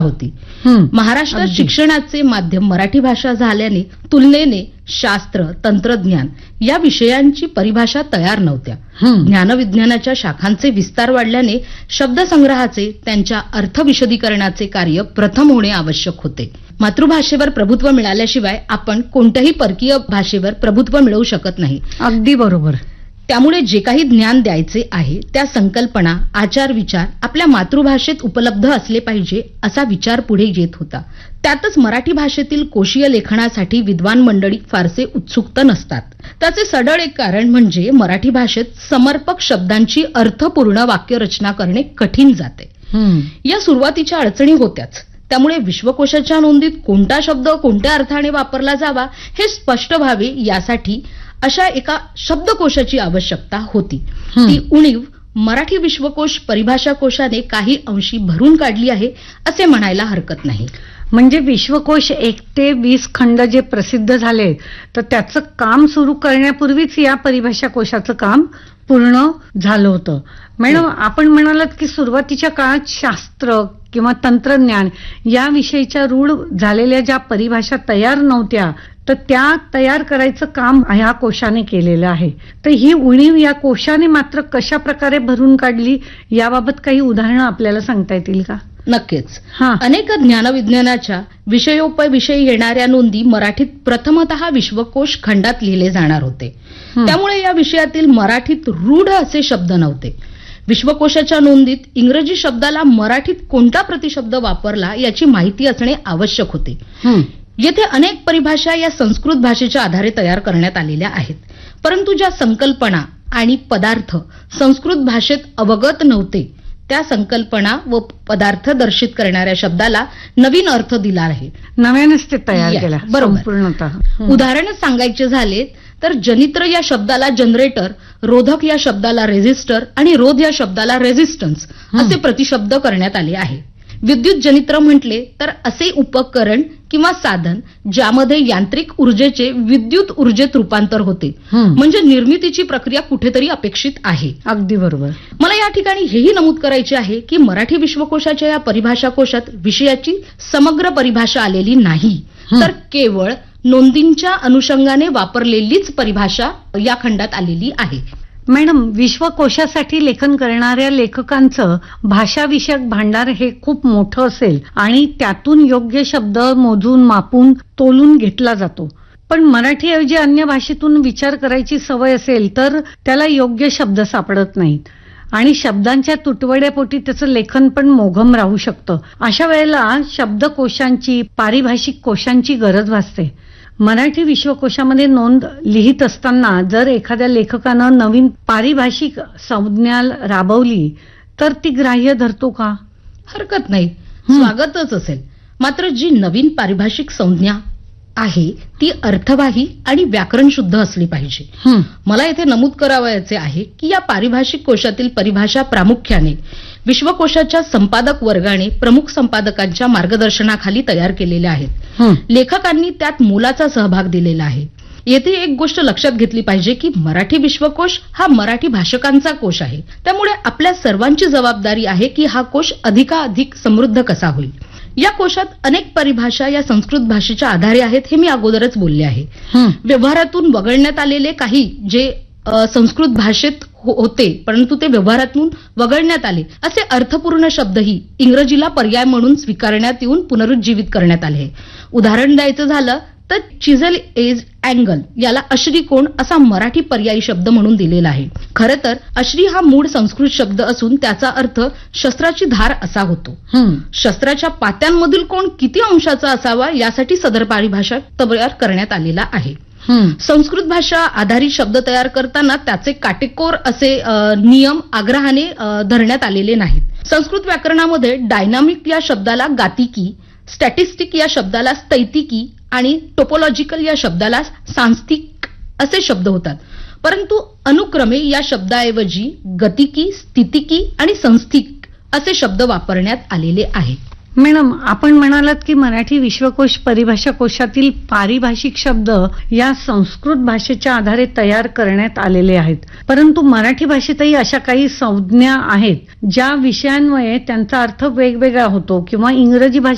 होती. महाराष्ट्रात शिक्षणाचे माध्यम मराठी भाषा झाल्याने तुलनेने शास्त्र, तंत्रज्ञान या विषयांची परिभाषा तयार नव्हत्या. ज्ञानविज्ञानाच्या शाखांचे विस्तार वाढल्याने शब्दसंग्रहाचे, त्यांच्या अर्थविशदीकरणाचे कार्य प्रथम होणे आवश्यक होते. मातृभाषेवर प्रभुत्व मिळाल्याशिवाय आपण कोणत्याही परकीय भाषेवर प्रभुत्व मिळवू शकत नाही. अगदी बरोबर. त्यामुळे जे काही ज्ञान द्यायचे आहे त्या संकल्पना, आचार विचार आपल्या मातृभाषेत उपलब्ध असले पाहिजे असा विचार पुढे येत होता. त्यातच मराठी भाषेतील कोशीय लेखनासाठी विद्वान मंडळी फारसे उत्सुक नसतात. त्याचे सढळ एक कारण म्हणजे मराठी भाषेत समर्पक शब्दांची अर्थपूर्ण वाक्यरचना करणे कठीण जाते. या सुरुवातीच्या अडचणी होत्याच. त्यामुळे विश्वकोशाच्या नोंदीत कोणता शब्द कोणत्या अर्थाने वापरला जावा हे स्पष्ट व्हावे यासाठी अशा एका शब्दकोशाची आवश्यकता होती. ती उणीव मराठी विश्वकोश परिभाषा कोशाने काही अंशी भरून काढली आहे असे म्हणायला हरकत नाही. म्हणजे विश्वकोश 1 ते 20 खंड जे प्रसिद्ध झाले तर त्याचं काम सुरू करण्यापूर्वीच या परिभाषा कोशाचं काम पूर्ण झालं होतं. मॅडम, आपण म्हणालात की सुरुवातीच्या काळात शास्त्र किंवा तंत्रज्ञान याविषयीच्या रूढ झालेल्या ज्या परिभाषा तयार नव्हत्या तर त्या तयार करायचं काम ह्या कोशाने केलेलं आहे. तर ही उणीव या कोशाने मात्र कशा प्रकारे भरून काढली याबाबत काही उदाहरणं आपल्याला सांगता येतील का? नक्कीच. अनेक ज्ञानविज्ञानाच्या विषयोपविषयी येणाऱ्या नोंदी मराठीत प्रथमतः विश्वकोश खंडात लिहिले जाणार होते. त्यामुळे या विषयातील मराठीत रूढ असे शब्द नव्हते. विश्वकोशाच्या नोंदीत इंग्रजी शब्दाला मराठीत कोणता प्रतिशब्द वापरला याची माहिती असणे आवश्यक होते. येथे अनेक परिभाषा या संस्कृत भाषेच्या आधारे तयार करण्यात आलेल्या आहेत. परंतु ज्या संकल्पना आणि पदार्थ संस्कृत भाषेत अवगत नव्हते त्या संकल्पना व पदार्थ दर्शित करणाऱ्या शब्दाला नवीन अर्थ दिला आहे. नव्यानेच ते तयार केला. बरोबर. उदाहरण सांगायचे झाले तर जनित्र या शब्दाला जनरेटर, रोधक या शब्दाला रेझिस्टर आणि रोध या शब्दाला रेझिस्टन्स असे प्रतिशब्द करण्यात आले आहे. विद्युत जनित्र म्हटले तर असे उपकरण किंवा साधन ज्यामध्ये यांत्रिक ऊर्जेचे विद्युत ऊर्जेत रूपांतर होते, म्हणजे निर्मितीची प्रक्रिया कुठेतरी अपेक्षित आहे. अगदी बरोबर. मला या ठिकाणी हेही नमूद करायचे आहे की मराठी विश्वकोशाच्या या परिभाषा कोशात विषयाची समग्र परिभाषा आलेली नाही, तर केवळ नोंदींच्या अनुषंगाने वापरलेलीच परिभाषा या खंडात आलेली आहे. मॅडम, विश्वकोशासाठी लेखन करणाऱ्या लेखकांचं भाषाविषयक भांडार हे खूप मोठं असेल आणि त्यातून योग्य शब्द मोजून, मापून, तोलून घेतला जातो. पण मराठीऐवजी अन्य भाषेतून विचार करायची सवय असेल तर त्याला योग्य शब्द सापडत नाहीत आणि शब्दांच्या तुटवड्यापोटी त्याचं लेखन पण मोघम राहू शकतं. अशा वेळेला शब्दकोशांची, पारिभाषिक कोशांची गरज भासते. मराठी विश्वकोशामध्ये नोंद लिहित असताना जर एखाद्या लेखकानं नवीन पारिभाषिक संज्ञा राबवली तर ती ग्राह्य धरतो का? हरकत नाही, स्वागतच असेल. मात्र जी नवीन पारिभाषिक संज्ञा आहे ती अर्थवाही आणि व्याकरण शुद्ध असली पाहिजे. मला येथे नमूद करावयाचे आहे की या पारिभाषिक कोशातील परिभाषा प्रामुख्याने विश्वकोशाच्या संपादक वर्गाने प्रमुख संपादकांच्या मार्गदर्शनाखाली तयार केलेल्या आहेत. लेखकांनी त्यात मोलाचा सहभाग दिलेला आहे. येथे एक गोष्ट लक्षात घेतली पाहिजे की मराठी विश्वकोश हा मराठी भाषकांचा कोश आहे. त्यामुळे आपल्या सर्वांची जबाबदारी आहे की हा कोश अधिकाधिक समृद्ध कसा होईल. या कोशात अनेक परिभाषा या संस्कृत भाषेच्या आधारे आहेत हे मी अगोदरच बोलले आहे. व्यवहारातून वगळण्यात आलेले काही जे संस्कृत भाषेत होते परंतु ते व्यवहारातून वगळण्यात आले असे अर्थपूर्ण शब्दही इंग्रजीला पर्याय म्हणून स्वीकारण्यात येऊन पुनरुज्जीवित करण्यात आले. उदाहरण द्यायचं झालं तर चिझल एज अँगल याला अश्रीकोण असा मराठी पर्यायी शब्द म्हणून दिलेला आहे. खरं तर अश्री हा मूळ संस्कृत शब्द असून त्याचा अर्थ शस्त्राची धार असा होतो. शस्त्राच्या पात्यांमधील कोण किती अंशाचा असावा यासाठी सदर परिभाषा तयार करण्यात आलेला आहे. संस्कृत भाषा आधारित शब्द तयार करताना त्याचे काटेकोर असे नियम आग्रहाने धरण्यात आलेले नाहीत. संस्कृत व्याकरणामध्ये डायनामिक या शब्दाला गातिकी, स्टॅटिस्टिक या शब्दाला स्थैतिकी आणि टोपोलॉजिकल या शब्दाला सांस्थिक असे शब्द होतात. परंतु अनुक्रमे या शब्दाऐवजी गतिकी, स्थितिकी आणि संस्थिक असे शब्द वापरण्यात आलेले आहेत. मॅडम, आपण म्हणालात की मराठी विश्वकोश परिभाषा कोशातील पारिभाषिक शब्द या संस्कृत भाषेच्या आधारे तयार करण्यात आलेले आहेत. परंतु मराठी भाषेतही अशा काही संज्ञा आहेत ज्या विषयांमुळे त्यांचा अर्थ वेगवेगळा होतो किंवा इंग्रजी भाषेत